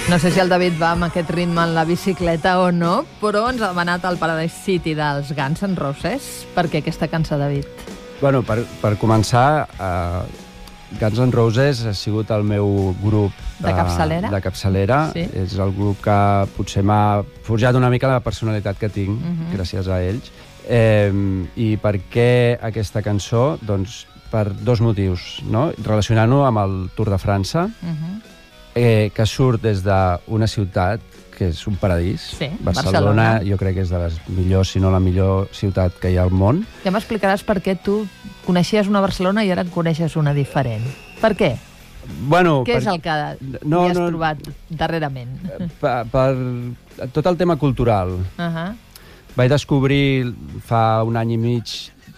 No sé si el David va amb aquest ritme en la bicicleta o no, però ens ha demanat el Paradise City dels Guns N' Roses. Per què aquesta cançó, David? Bueno, per començar, Guns N' Roses ha sigut el meu grup de capçalera. Sí. És el grup que potser m'ha forjat una mica la personalitat que tinc, gràcies a ells. I per què aquesta cançó? Doncs per dos motius, no? Relacionant-ho amb el Tour de França, que surt des d'una ciutat que és un paradís. Sí, Barcelona, jo crec que és de les millors, si no la millor ciutat que hi ha al món. Ja m'explicaràs per què tu coneixies una Barcelona i ara en coneixes una diferent. Per què? Bueno, què és el que hi has trobat darrerament? Per tot el tema cultural. Vaig descobrir fa un any i mig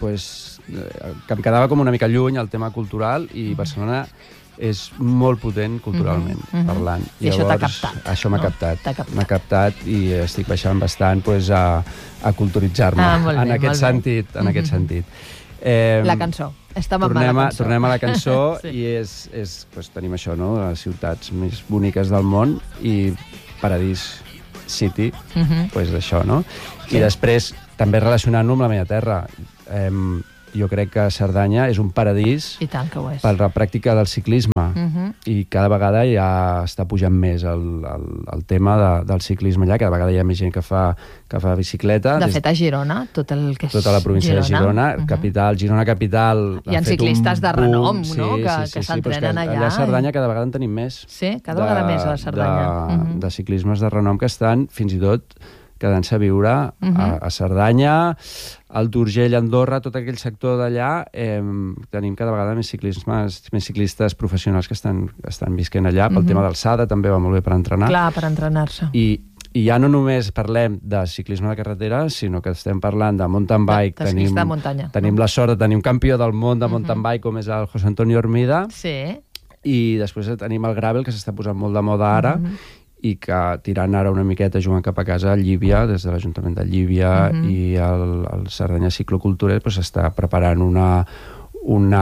que em quedava com una mica lluny el tema cultural i Barcelona és molt potent culturalment parlant. I això t'ha captat. Això m'ha captat. M'ha captat i estic baixant bastant a culturitzar-me en aquest sentit. La cançó. Tornem a la cançó i tenim això, no? Les ciutats més boniques del món i Paradise City, d'això, no? I després, també relacionant-ho amb la meva terra, jo crec que Cerdanya és un paradís per la pràctica del ciclisme i cada vegada ja està pujant més el tema del ciclisme allà, cada vegada hi ha més gent que fa bicicleta. De fet, a Girona, tot el que és tota la província de Girona, Girona capital. Hi ha ciclistes de renom, no?, que s'entrenen allà. A la Cerdanya cada vegada en tenim més. Sí, cada vegada més a la Cerdanya. De ciclismes de renom que estan fins i tot quedant-se a viure a Cerdanya, al d'Urgell, Andorra, tot aquell sector d'allà, tenim cada vegada més ciclistes professionals que estan visquent allà. Pel tema d'alçada també va molt bé per entrenar. Clar, per entrenar-se. I ja no només parlem de ciclisme de carretera, sinó que estem parlant de mountain bike. Tenim la sort de tenir un campió del món de mountain bike com és el José Antonio Hermida. Sí. I després tenim el gravel, que s'està posant molt de moda ara, i que tirant ara una miqueta jugant cap a casa a Llívia, des de l'Ajuntament de Llívia i el Cerdanya Ciclocultura s'està preparant una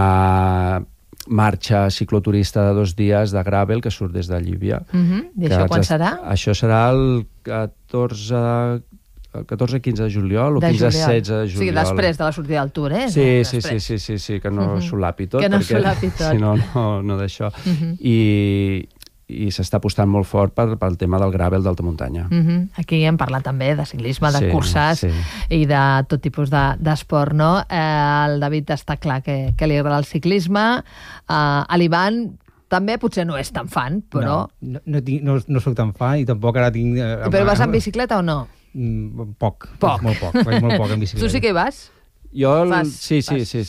marxa cicloturista de 2 dies de gravel que surt des de Llívia. I això quan serà? Això serà el 14-15 de juliol o 15-16 de juliol. O sigui, després de la sortida del Tour, eh? Sí, que no solapi tot. Que no solapi tot. Si no, no d'això. I s'està apostant molt fort pel tema del gravel d'alta muntanya. Aquí hem parlat també de ciclisme, de curses i de tot tipus d'esport, no? El David està clar que li agrada el ciclisme. L'Ivan també potser no és tan fan, però... No soc tan fan i tampoc ara tinc... Però vas en bicicleta o no? Poc. Molt poc. Vaig molt poc en bicicleta. Tu sí que hi vas? Jo... Sí.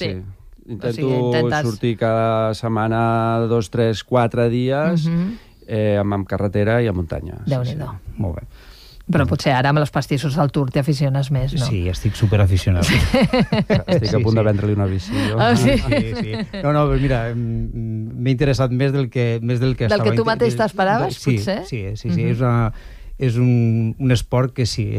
Intento sortir cada setmana 2, 3, 4 dies amb carretera i a muntanya. Déu-n'hi-do. Molt bé. Però potser ara amb els pastissos del Tour t'aficiones més, no? Sí, estic superaficionat. Estic a punt de vendre-li una bici. Sí. No, però mira, m'he interessat més del que estava... Del que tu mateix t'esperaves, potser? Sí. És un esport que sí,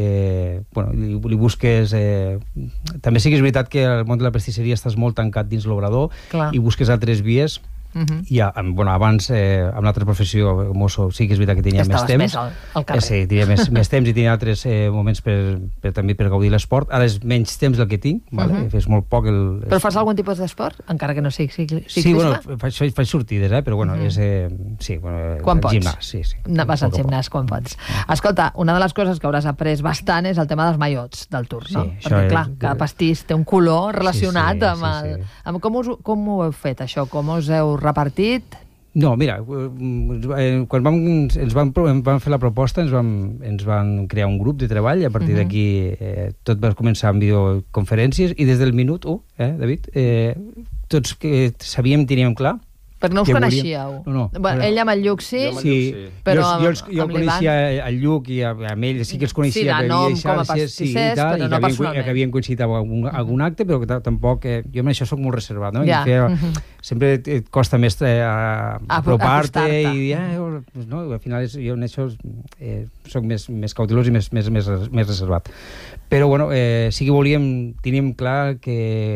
li busques... També sí que és veritat que al món de la pastisseria estàs molt tancat dins l'obrador i busques altres vies. I abans, amb l'altra professió, mosso, sí que és veritat que tenia més temps. Estaves més al carrer. Sí, tenia més temps i tenia altres moments també per gaudir l'esport. Ara és menys temps del que tinc, fes molt poc... Però fas algun tipus d'esport? Encara que no sigui ciclisme? Sí, faig sortides, però és... Quan pots? Gimnàs, sí. Vas al gimnàs quan pots. Escolta, una de les coses que hauràs après bastant és el tema dels maillots del Tour, no? Perquè, clar, cada pastís té un color relacionat amb... Com ho heu fet, això? Com us heu repartit? No, mira, quan ens van fer la proposta ens van crear un grup de treball, a partir d'aquí tot va començar amb videoconferències i des del minut 1, David, tots que sabíem, teníem clar. Perquè no us coneixíeu. No. Ell amb el Lluc sí, però jo el coneixia el Lluc i amb ell sí que els coneixia. Sí, de nom com a pastissers, però no personalment. Que havien coincidit amb algun acte, però que tampoc... Jo amb això soc molt reservat, no? Sempre et costa més apropar-te i dir... Al final jo en això soc més cautelós i més reservat. Però, sí que teníem clar que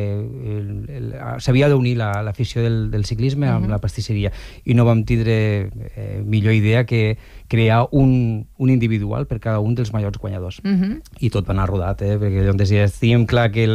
s'havia d'unir l'afició del ciclisme amb la pastisseria i no vam tindre millor idea que crear un individual per cada un dels mallots guanyadors. I tot va anar rodat, perquè llavors ja teníem clar que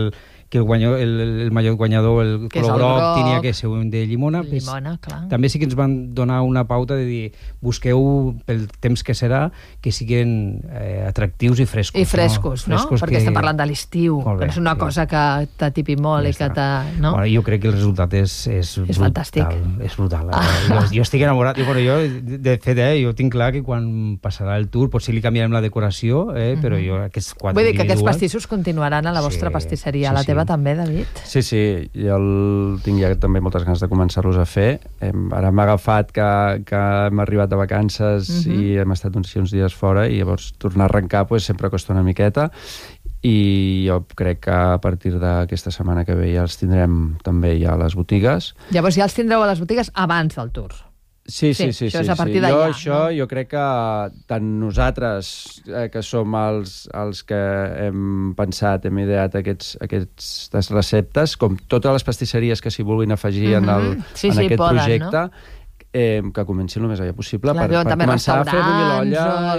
el mallot guanyador, el color groc, tenia que ser un de llimona. Clar. També sí que ens van donar una pauta de dir, busqueu pel temps que serà, que siguin atractius i frescos. I frescos, no? Perquè estem parlant de l'estiu, que és una cosa que t'atipi molt i que jo crec que el resultat és fantàstic. És brutal. Jo estic enamorat. De fet, jo tinc clar que quan passarà el tour potser li canviarem la decoració, però jo aquests 4 individuals... Vull dir que aquests pastissos continuaran a la vostra pastisseria, a la teva també, David? Sí, jo tinc ja també moltes ganes de començar-los a fer. Ara m'ha agafat que hem arribat de vacances i hem estat uns dies fora, i llavors tornar a arrencar sempre costa una miqueta, i jo crec que a partir d'aquesta setmana que ve ja els tindrem també ja a les botigues. Llavors ja els tindreu a les botigues abans del tour. Sí. Això és a partir d'allà. Jo crec que tant nosaltres, que som els que hem pensat, hem ideat aquestes receptes, com totes les pastisseries que s'hi vulguin afegir en aquest projecte, que comencin el més allà possible per començar a fer bullir l'olla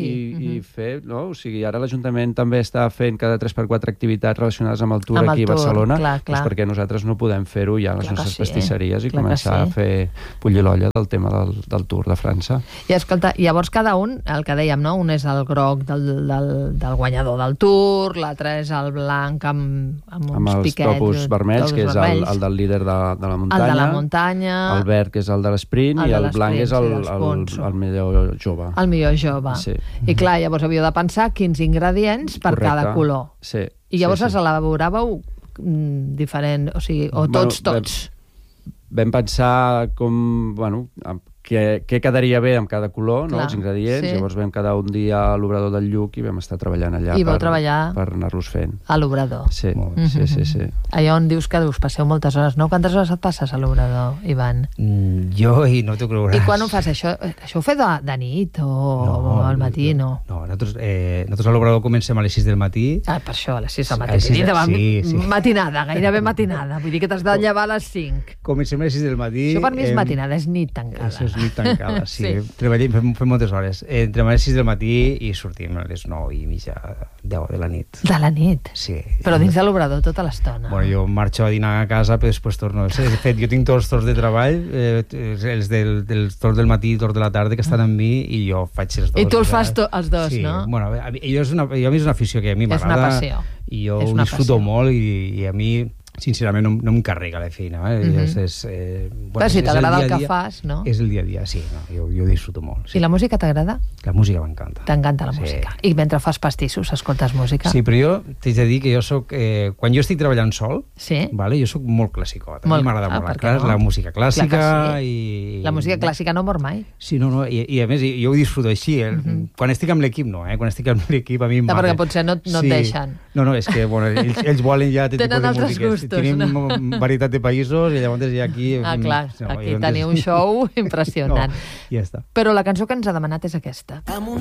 i fer... O sigui, ara l'Ajuntament també està fent cada 3x4 activitats relacionades amb el tour aquí a Barcelona, doncs perquè nosaltres no podem fer-ho ja a les nostres pastisseries i començar a fer bullir l'olla del tema del Tour de França. I escolta, llavors cada un, el que dèiem, no? Un és el groc del guanyador del Tour, l'altre és el blanc amb uns piquets... Amb els topos vermells, que és el del líder de la muntanya. El de la muntanya. El verd, que és el de l'esprint, i el blanc és el millor jove. El millor jove. I clar, llavors havíeu de pensar quins ingredients per cada color. I llavors els elaboràveu diferent, o sigui, o tots. Vam pensar com, què quedaria bé amb cada color, els ingredients. Llavors vam quedar un dia a l'obrador del Lluc i vam estar treballant allà per anar-los fent. A l'obrador. Sí. Allà on dius que us passeu moltes hores, no? Quantes hores et passes a l'obrador, Ivan? Jo no t'ho creuràs. I quan ho fas, això ho feu de nit o al matí, no? No, nosaltres a l'obrador comencem a les 6 del matí. Per això, a les 6 del matí. Matinada, gairebé matinada. Vull dir que t'has de llevar a les 5. Comencem a les 6 del matí. Això per mi és matinada, és nit tancada. Nit tancada, treballem, fem moltes hores. Entrem a les 6 del matí i sortim a les 9:30, 10 de la nit. De la nit? Sí. Però dins de l'obrador tota l'estona. Jo marxo a dinar a casa, però després torno. De fet, jo tinc tots els torns de treball, els del torn del matí i torn de la tarda, que estan amb mi, i jo faig els dos. I tu els fas els dos, no? Sí, bueno, a mi és una afició que a mi m'agrada. És una passió. I jo ho disfruto molt, i a mi... sincerament no em carrega la feina. Però si t'agrada el que fas, no? És el dia a dia, sí. Jo disfruto molt. I la música t'agrada? La música m'encanta. T'encanta la música. I mentre fas pastissos escoltes música? Sí, però jo t'he de dir que jo soc... Quan jo estic treballant sol, jo soc molt clàssicot. A mi m'agrada molt la música clàssica. La música clàssica no mor mai. Sí, i a més jo ho disfruto així. Quan estic amb l'equip, no. Quan estic amb l'equip a mi em mata. Perquè potser no et deixen. No, és que ells volen ja aquest tipus de música. Tenim varietat de països i llavors ja aquí... clar, aquí teniu un show impressionant. Ja està. Però la cançó que ens ha demanat és aquesta.